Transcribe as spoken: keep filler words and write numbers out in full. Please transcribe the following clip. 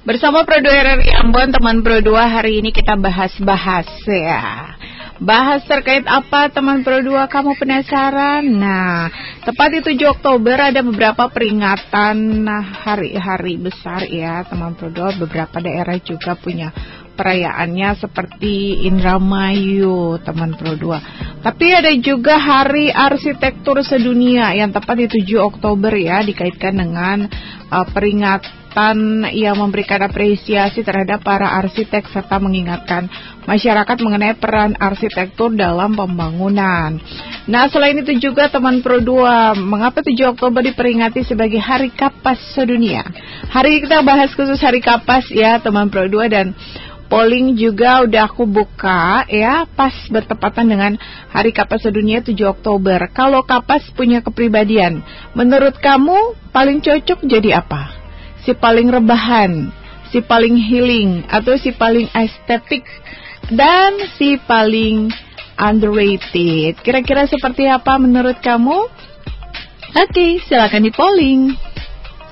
Bersama Pro dua R R I Ambon, teman Pro dua, hari ini kita bahas-bahas ya. Bahas terkait apa, teman Pro dua? Kamu penasaran? Nah, tepat di tujuh Oktober ada beberapa peringatan hari-hari besar ya, teman Pro dua. Beberapa daerah juga punya perayaannya seperti Indramayu, teman Pro dua. Tapi ada juga Hari Arsitektur Sedunia yang tepat di tujuh Oktober ya, dikaitkan dengan uh, peringatan yang memberikan apresiasi terhadap para arsitek serta mengingatkan masyarakat mengenai peran arsitektur dalam pembangunan. Nah, selain itu juga teman Pro dua, mengapa tujuh Oktober diperingati sebagai Hari Kapas Sedunia? Hari ini kita bahas khusus Hari Kapas ya, teman Pro dua, dan polling juga udah aku buka ya, pas bertepatan dengan Hari Kapas Sedunia tujuh Oktober. Kalau kapas punya kepribadian, menurut kamu paling cocok jadi apa? Si paling rebahan, si paling healing, atau si paling estetik, dan si paling underrated? Kira-kira seperti apa menurut kamu? Oke, silakan di polling.